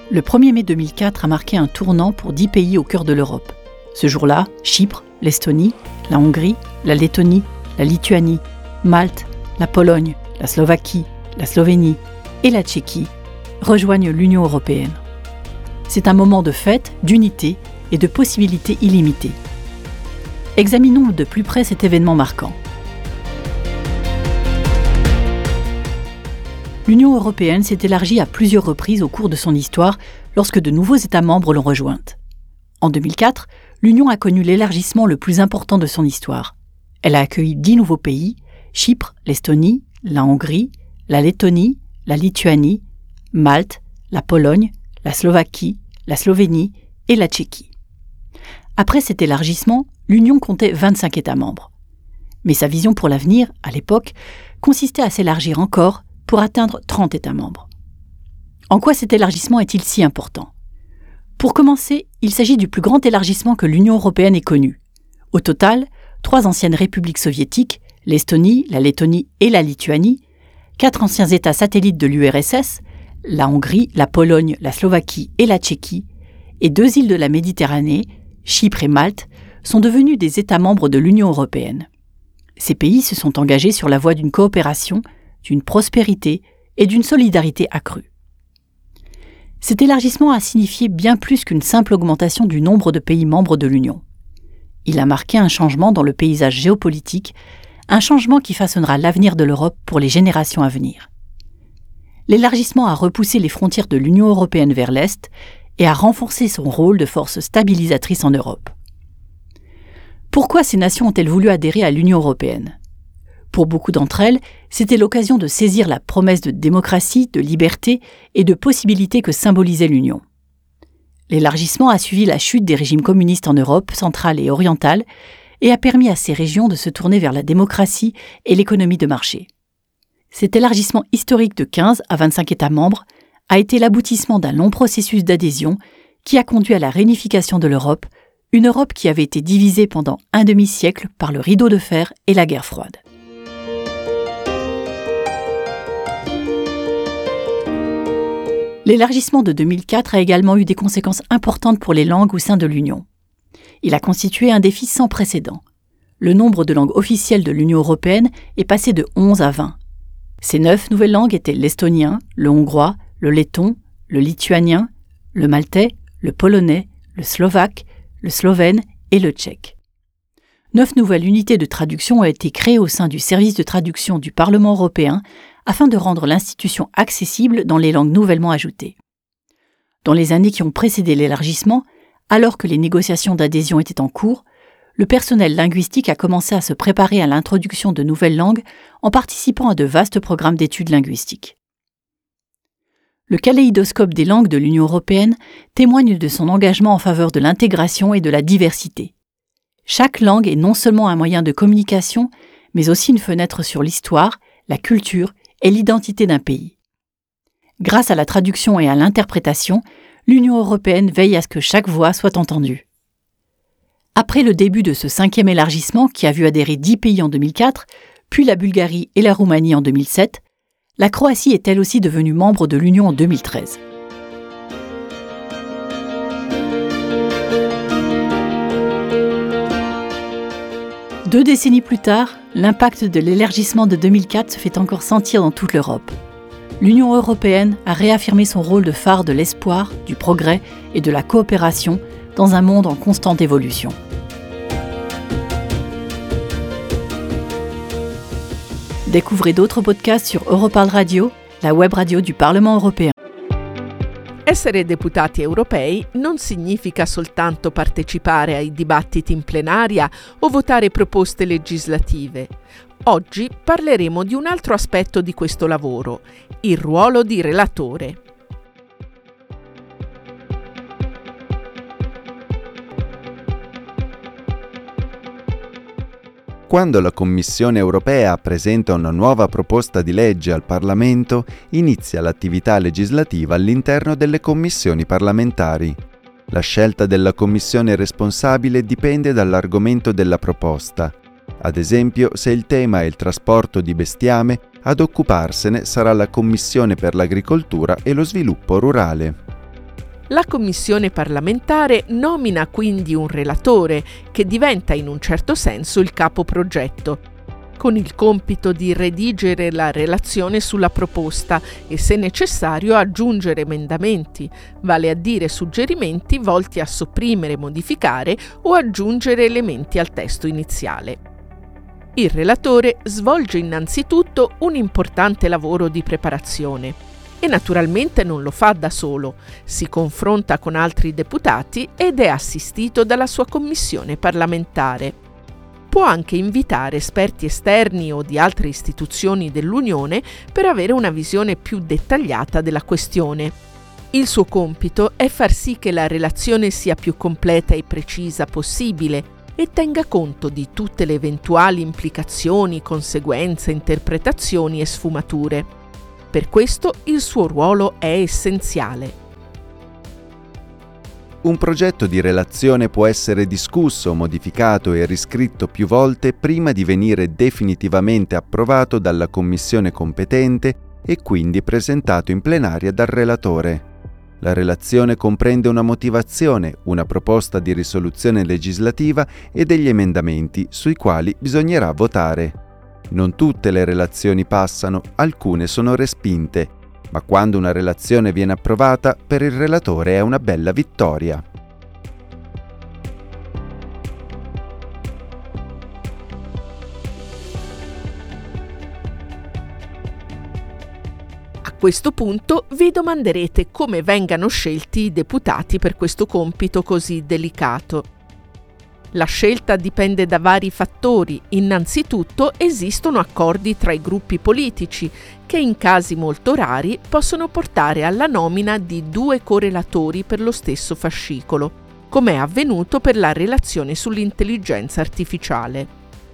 Le 1er mai 2004 a marqué un tournant pour 10 pays au cœur de l'Europe. Ce jour-là, Chypre, l'Estonie, la Hongrie, la Lettonie, la Lituanie, Malte, la Pologne, la Slovaquie, la Slovénie et la Tchéquie rejoignent l'Union européenne. C'est un moment de fête, d'unité et de possibilités illimitées. Examinons de plus près cet événement marquant. L'Union européenne s'est élargie à plusieurs reprises au cours de son histoire lorsque de nouveaux États membres l'ont rejointe. En 2004, l'Union a connu l'élargissement le plus important de son histoire. Elle a accueilli 10 nouveaux pays, Chypre, l'Estonie, la Hongrie, la Lettonie, la Lituanie, Malte, la Pologne, la Slovaquie, la Slovénie et la Tchéquie. Après cet élargissement, l'Union comptait 25 États membres. Mais sa vision pour l'avenir, à l'époque, consistait à s'élargir encore pour atteindre 30 États membres. En quoi cet élargissement est-il si important ? Pour commencer, il s'agit du plus grand élargissement que l'Union européenne ait connu. Au total, 3 anciennes républiques soviétiques, l'Estonie, la Lettonie et la Lituanie, 4 anciens États satellites de l'URSS, la Hongrie, la Pologne, la Slovaquie et la Tchéquie, et 2 îles de la Méditerranée, Chypre et Malte, sont devenus des États membres de l'Union européenne. Ces pays se sont engagés sur la voie d'une coopération, d'une prospérité et d'une solidarité accrue. Cet élargissement a signifié bien plus qu'une simple augmentation du nombre de pays membres de l'Union. Il a marqué un changement dans le paysage géopolitique, un changement qui façonnera l'avenir de l'Europe pour les générations à venir. L'élargissement a repoussé les frontières de l'Union européenne vers l'Est et a renforcé son rôle de force stabilisatrice en Europe. Pourquoi ces nations ont-elles voulu adhérer à l'Union européenne ? Pour beaucoup d'entre elles, c'était l'occasion de saisir la promesse de démocratie, de liberté et de possibilités que symbolisait l'Union. L'élargissement a suivi la chute des régimes communistes en Europe centrale et orientale et a permis à ces régions de se tourner vers la démocratie et l'économie de marché. Cet élargissement historique de 15 à 25 États membres a été l'aboutissement d'un long processus d'adhésion qui a conduit à la réunification de l'Europe, une Europe qui avait été divisée pendant un demi-siècle par le rideau de fer et la guerre froide. L'élargissement de 2004 a également eu des conséquences importantes pour les langues au sein de l'Union. Il a constitué un défi sans précédent. Le nombre de langues officielles de l'Union européenne est passé de 11 à 20. Ces 9 nouvelles langues étaient l'estonien, le hongrois, le letton, le lituanien, le maltais, le polonais, le slovaque, le slovène et le tchèque. 9 nouvelles unités de traduction ont été créées au sein du service de traduction du Parlement européen afin de rendre l'institution accessible dans les langues nouvellement ajoutées. Dans les années qui ont précédé l'élargissement, alors que les négociations d'adhésion étaient en cours, le personnel linguistique a commencé à se préparer à l'introduction de nouvelles langues en participant à de vastes programmes d'études linguistiques. Le kaléidoscope des langues de l'Union européenne témoigne de son engagement en faveur de l'intégration et de la diversité. Chaque langue est non seulement un moyen de communication, mais aussi une fenêtre sur l'histoire, la culture et l'identité d'un pays. Grâce à la traduction et à l'interprétation, l'Union européenne veille à ce que chaque voix soit entendue. Après le début de ce 5e élargissement qui a vu adhérer 10 pays en 2004, puis la Bulgarie et la Roumanie en 2007, la Croatie est elle aussi devenue membre de l'Union en 2013. Deux décennies plus tard, l'impact de l'élargissement de 2004 se fait encore sentir dans toute l'Europe. L'Union européenne a réaffirmé son rôle de phare de l'espoir, du progrès et de la coopération dans un monde en constante évolution. Découvrez d'autres podcasts sur Europarl Radio, la web radio du Parlement européen. Essere deputati europei non significa soltanto partecipare ai dibattiti in plenaria o votare proposte legislative. Oggi parleremo di un altro aspetto di questo lavoro, il ruolo di relatore. Quando la Commissione europea presenta una nuova proposta di legge al Parlamento, inizia l'attività legislativa all'interno delle commissioni parlamentari. La scelta della commissione responsabile dipende dall'argomento della proposta. Ad esempio, se il tema è il trasporto di bestiame, ad occuparsene sarà la Commissione per l'agricoltura e lo sviluppo rurale. La commissione parlamentare nomina quindi un relatore che diventa in un certo senso il capoprogetto, con il compito di redigere la relazione sulla proposta e, se necessario, aggiungere emendamenti, vale a dire suggerimenti volti a sopprimere, modificare o aggiungere elementi al testo iniziale. Il relatore svolge innanzitutto un importante lavoro di preparazione e naturalmente non lo fa da solo, si confronta con altri deputati ed è assistito dalla sua commissione parlamentare. Può anche invitare esperti esterni o di altre istituzioni dell'Unione per avere una visione più dettagliata della questione. Il suo compito è far sì che la relazione sia più completa e precisa possibile e tenga conto di tutte le eventuali implicazioni, conseguenze, interpretazioni e sfumature. Per questo il suo ruolo è essenziale. Un progetto di relazione può essere discusso, modificato e riscritto più volte prima di venire definitivamente approvato dalla commissione competente e quindi presentato in plenaria dal relatore. La relazione comprende una motivazione, una proposta di risoluzione legislativa e degli emendamenti sui quali bisognerà votare. Non tutte le relazioni passano, alcune sono respinte, ma quando una relazione viene approvata, per il relatore è una bella vittoria. A questo punto vi domanderete come vengano scelti i deputati per questo compito così delicato. La scelta dipende da vari fattori. Innanzitutto esistono accordi tra i gruppi politici che in casi molto rari possono portare alla nomina di 2 correlatori per lo stesso fascicolo, come è avvenuto per la relazione sull'intelligenza artificiale.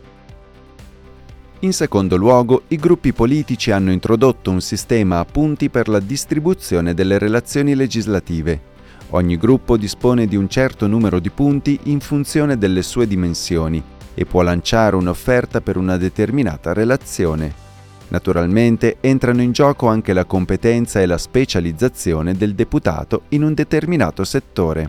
In secondo luogo, i gruppi politici hanno introdotto un sistema a punti per la distribuzione delle relazioni legislative. Ogni gruppo dispone di un certo numero di punti in funzione delle sue dimensioni e può lanciare un'offerta per una determinata relazione. Naturalmente entrano in gioco anche la competenza e la specializzazione del deputato in un determinato settore.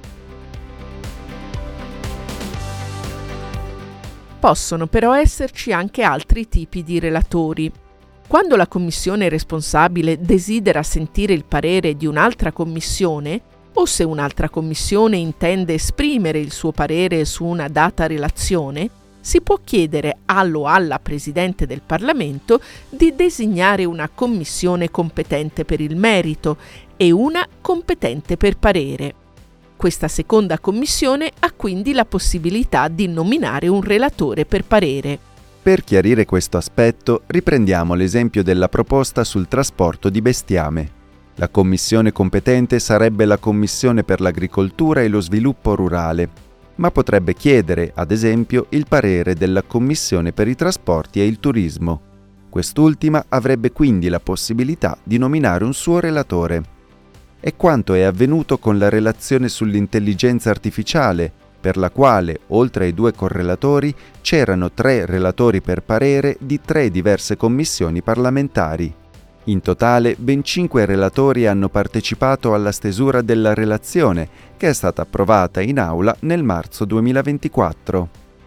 Possono però esserci anche altri tipi di relatori. Quando la commissione responsabile desidera sentire il parere di un'altra commissione, o se un'altra commissione intende esprimere il suo parere su una data relazione, si può chiedere al o alla Presidente del Parlamento di designare una commissione competente per il merito e una competente per parere. Questa seconda commissione ha quindi la possibilità di nominare un relatore per parere. Per chiarire questo aspetto, riprendiamo l'esempio della proposta sul trasporto di bestiame. La commissione competente sarebbe la Commissione per l'Agricoltura e lo Sviluppo Rurale, ma potrebbe chiedere, ad esempio, il parere della Commissione per i Trasporti e il Turismo. Quest'ultima avrebbe quindi la possibilità di nominare un suo relatore. È quanto è avvenuto con la relazione sull'intelligenza artificiale, per la quale, oltre ai 2 correlatori, c'erano 3 relatori per parere di 3 diverse commissioni parlamentari. In totale, ben 5 relatori hanno partecipato alla stesura della relazione, che è stata approvata in aula nel marzo 2024.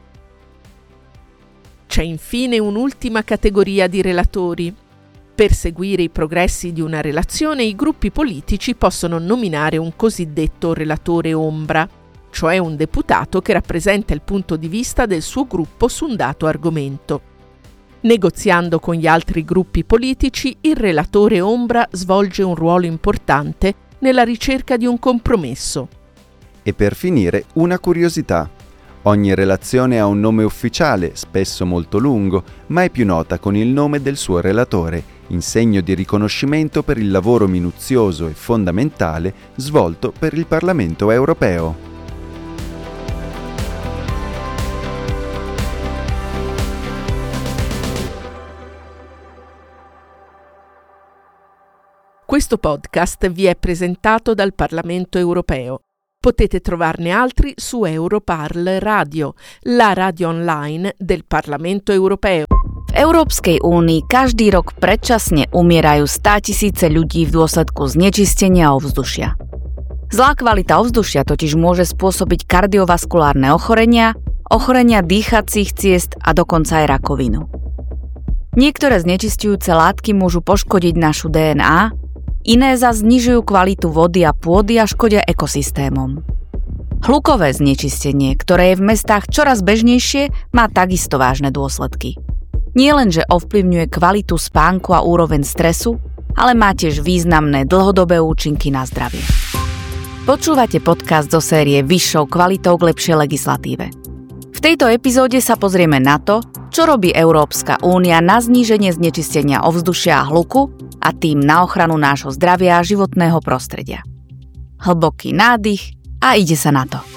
C'è infine un'ultima categoria di relatori. Per seguire i progressi di una relazione, i gruppi politici possono nominare un cosiddetto relatore ombra, cioè un deputato che rappresenta il punto di vista del suo gruppo su un dato argomento. Negoziando con gli altri gruppi politici, il relatore ombra svolge un ruolo importante nella ricerca di un compromesso. E per finire, una curiosità. Ogni relazione ha un nome ufficiale, spesso molto lungo, ma è più nota con il nome del suo relatore, in segno di riconoscimento per il lavoro minuzioso e fondamentale svolto per il Parlamento europeo. Questo podcast vi è presentato dal Parlamento europeo. Potete trovarne altri su Europarl Radio, la radio online del Parlamento europeo. V Európskej únii každý rok predčasne umierajú 100 000 ľudí v dôsledku znečistenia ovzdušia. Zlá kvalita ovzdušia totiž môže spôsobiť kardiovaskulárne ochorenia, ochorenia dýchacích ciest a dokonca aj rakovinu. Niektoré znečisťujúce látky môžu poškodiť našu DNA, iné zas znižujú kvalitu vody a pôdy a škodia ekosystémom. Hlukové znečistenie, ktoré je v mestách čoraz bežnejšie, má takisto vážne dôsledky. Nie len, že ovplyvňuje kvalitu spánku a úroveň stresu, ale má tiež významné dlhodobé účinky na zdravie. Počúvate podcast zo série Vyššou kvalitou k lepšej legislatíve. V tejto epizóde sa pozrieme na to, čo robí Európska únia na zníženie znečistenia ovzdušia a hluku a tým na ochranu nášho zdravia a životného prostredia. Hlboký nádych a ide sa na to.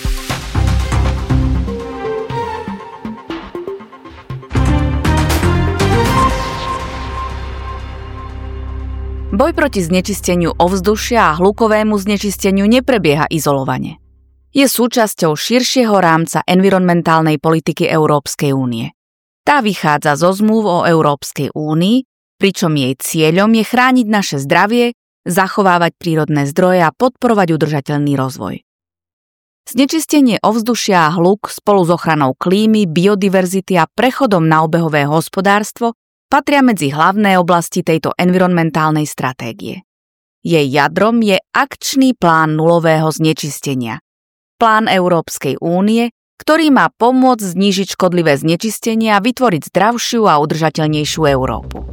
Boj proti znečisteniu ovzdušia a hlukovému znečisteniu neprebieha izolovane. Je súčasťou širšieho rámca environmentálnej politiky Európskej únie. Tá vychádza zo zmluv o Európskej únii, pričom jej cieľom je chrániť naše zdravie, zachovávať prírodné zdroje a podporovať udržateľný rozvoj. Znečistenie ovzdušia a hluk spolu s ochranou klímy, biodiverzity a prechodom na obehové hospodárstvo patria medzi hlavné oblasti tejto environmentálnej stratégie. Jej jadrom je akčný plán nulového znečistenia. Plán Európskej únie, ktorý má pomôcť znížiť škodlivé znečistenie a vytvoriť zdravšiu a udržateľnejšiu Európu.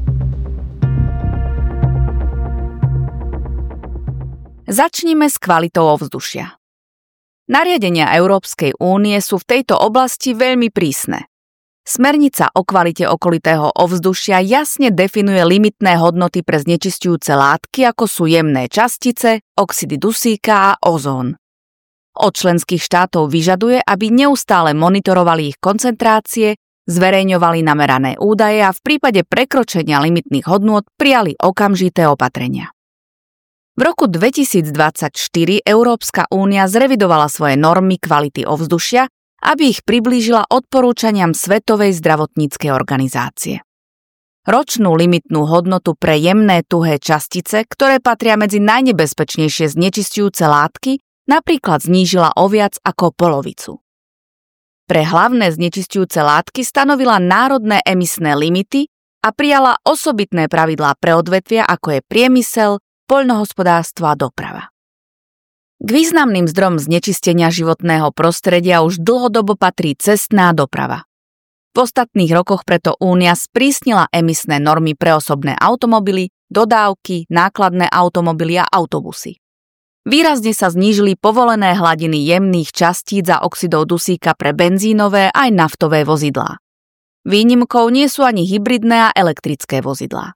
Začnime s kvalitou ovzdušia. Nariadenia Európskej únie sú v tejto oblasti veľmi prísne. Smernica o kvalite okolitého ovzdušia jasne definuje limitné hodnoty pre znečisťujúce látky, ako sú jemné častice, oxidy dusíka a ozón. Od členských štátov vyžaduje, aby neustále monitorovali ich koncentrácie, zverejňovali namerané údaje a v prípade prekročenia limitných hodnôt prijali okamžité opatrenia. V roku 2024 Európska únia zrevidovala svoje normy kvality ovzdušia, aby ich priblížila odporúčaniam Svetovej zdravotníckej organizácie. Ročnú limitnú hodnotu pre jemné tuhé častice, ktoré patria medzi najnebezpečnejšie znečisťujúce látky, napríklad znížila o viac ako polovicu. Pre hlavné znečisťujúce látky stanovila národné emisné limity a prijala osobitné pravidlá pre odvetvia, ako je priemysel, poľnohospodárstvo a doprava. K významným zdrojom znečistenia životného prostredia už dlhodobo patrí cestná doprava. V ostatných rokoch preto Únia sprísnila emisné normy pre osobné automobily, dodávky, nákladné automobily a autobusy. Výrazne sa znížili povolené hladiny jemných častíc a oxidov dusíka pre benzínové aj naftové vozidlá. Výnimkou nie sú ani hybridné a elektrické vozidlá.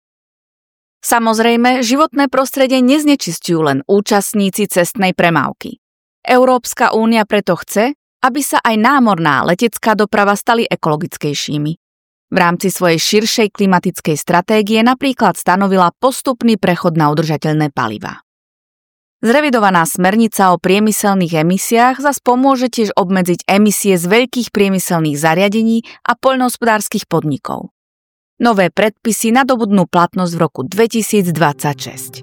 Samozrejme, životné prostredie neznečisťujú len účastníci cestnej premávky. Európska únia preto chce, aby sa aj námorná letecká doprava stali ekologickejšími. V rámci svojej širšej klimatickej stratégie napríklad stanovila postupný prechod na udržateľné palivá. Zrevidovaná smernica o priemyselných emisiách zas pomôže tiež obmedziť emisie z veľkých priemyselných zariadení a poľnohospodárskych podnikov. Nové predpisy nadobudnú platnosť v roku 2026.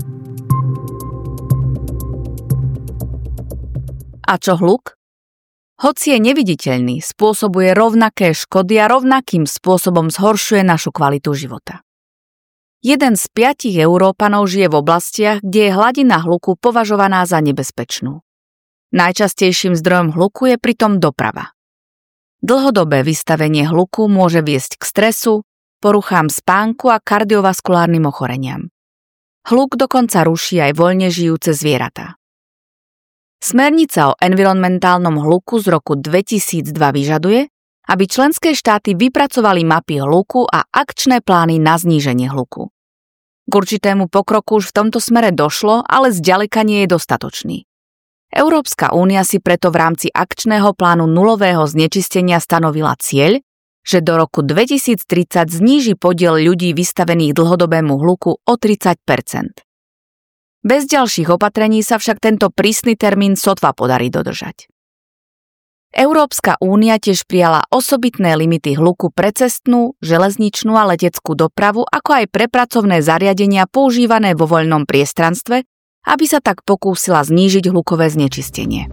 A čo hluk? Hoci je neviditeľný, spôsobuje rovnaké škody a rovnakým spôsobom zhoršuje našu kvalitu života. 1 z 5 Európanov žije v oblastiach, kde je hladina hluku považovaná za nebezpečnú. Najčastejším zdrojom hluku je pritom doprava. Dlhodobé vystavenie hluku môže viesť k stresu, poruchám spánku a kardiovaskulárnym ochoreniam. Hluk dokonca ruší aj voľne žijúce zvieratá. Smernica o environmentálnom hluku z roku 2002 vyžaduje, aby členské štáty vypracovali mapy hluku a akčné plány na zníženie hluku. K určitému pokroku už v tomto smere došlo, ale zďaleka nie je dostatočný. Európska únia si preto v rámci akčného plánu nulového znečistenia stanovila cieľ, že do roku 2030 zníži podiel ľudí vystavených dlhodobému hluku o 30%. Bez ďalších opatrení sa však tento prísny termín sotva podarí dodržať. Európska únia tiež prijala osobitné limity hluku pre cestnú, železničnú a leteckú dopravu, ako aj pre pracovné zariadenia používané vo voľnom priestranstve, aby sa tak pokúsila znížiť hlukové znečistenie.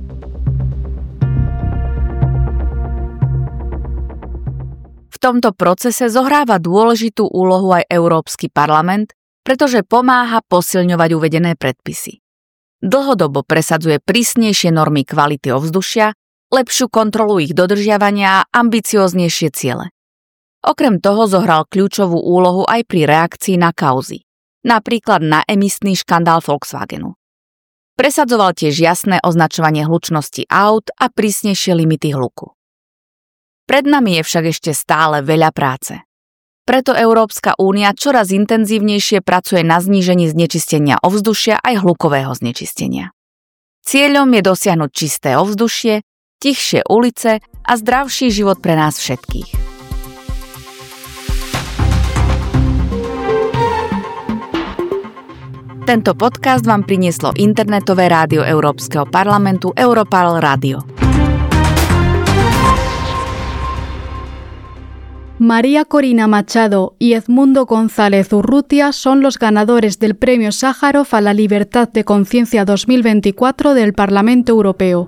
V tomto procese zohráva dôležitú úlohu aj Európsky parlament, pretože pomáha posilňovať uvedené predpisy. Dlhodobo presadzuje prísnejšie normy kvality ovzdušia, lepšiu kontrolu ich dodržiavania a ambicióznejšie ciele. Okrem toho zohral kľúčovú úlohu aj pri reakcii na kauzy, napríklad na emisný škandál Volkswagenu. Presadzoval tiež jasné označovanie hlučnosti aut a prísnejšie limity hluku. Pred nami je však ešte stále veľa práce. Preto Európska únia čoraz intenzívnejšie pracuje na znížení znečistenia ovzdušia aj hlukového znečistenia. Cieľom je dosiahnuť čisté ovzdušie, tichšie ulice a zdravší život pre nás všetkých. Tento podcast vám prinieslo internetové rádio Európskeho parlamentu Europarl Radio. María Corina Machado y Edmundo González Urrutia son los ganadores del Premio Sájarov a la Libertad de Conciencia 2024 del Parlamento Europeo.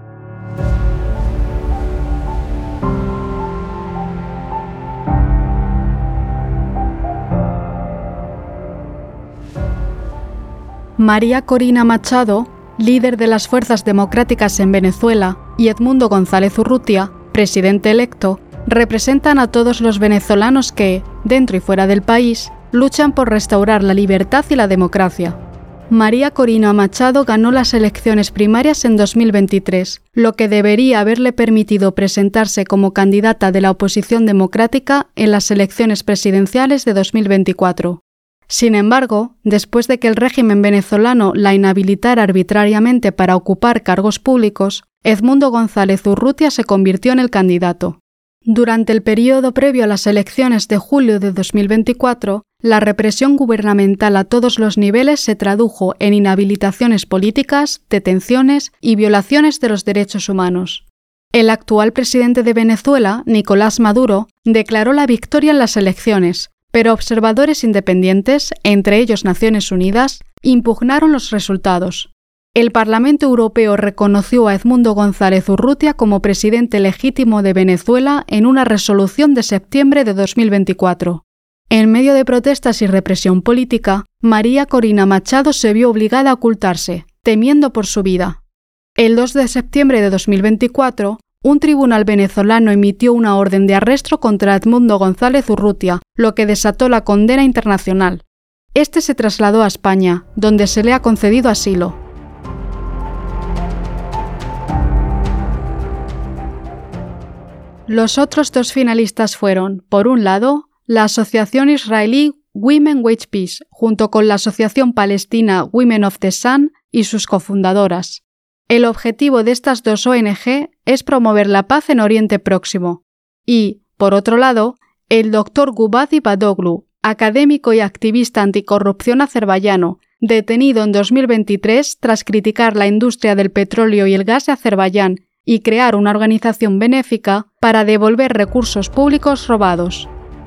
María Corina Machado, líder de las Fuerzas Democráticas en Venezuela, y Edmundo González Urrutia, presidente electo, representan a todos los venezolanos que, dentro y fuera del país, luchan por restaurar la libertad y la democracia. María Corina Machado ganó las elecciones primarias en 2023, lo que debería haberle permitido presentarse como candidata de la oposición democrática en las elecciones presidenciales de 2024. Sin embargo, después de que el régimen venezolano la inhabilitara arbitrariamente para ocupar cargos públicos, Edmundo González Urrutia se convirtió en el candidato. Durante el periodo previo a las elecciones de julio de 2024, la represión gubernamental a todos los niveles se tradujo en inhabilitaciones políticas, detenciones y violaciones de los derechos humanos. El actual presidente de Venezuela, Nicolás Maduro, declaró la victoria en las elecciones, pero observadores independientes, entre ellos Naciones Unidas, impugnaron los resultados. El Parlamento Europeo reconoció a Edmundo González Urrutia como presidente legítimo de Venezuela en una resolución de septiembre de 2024. En medio de protestas y represión política, María Corina Machado se vio obligada a ocultarse, temiendo por su vida. El 2 de septiembre de 2024, un tribunal venezolano emitió una orden de arresto contra Edmundo González Urrutia, lo que desató la condena internacional. Este se trasladó a España, donde se le ha concedido asilo. Los otros dos finalistas fueron, por un lado, la asociación israelí Women Wage Peace, junto con la asociación palestina Women of the Sun y sus cofundadoras. El objetivo de estas dos ONG es promover la paz en Oriente Próximo. Y, por otro lado, el Dr. Gubadi Badoglu, académico y activista anticorrupción azerbaiyano, detenido en 2023 tras criticar la industria del petróleo y el gas de Azerbaiyán y crear una organización benéfica para devolver recursos públicos robados.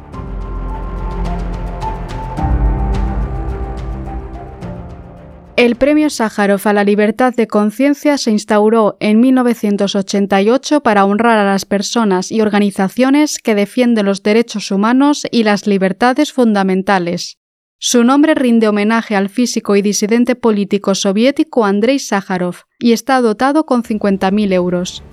El Premio Sájarov a la Libertad de Conciencia se instauró en 1988 para honrar a las personas y organizaciones que defienden los derechos humanos y las libertades fundamentales. Su nombre rinde homenaje al físico y disidente político soviético Andrei Sájarov y está dotado con 50.000 euros.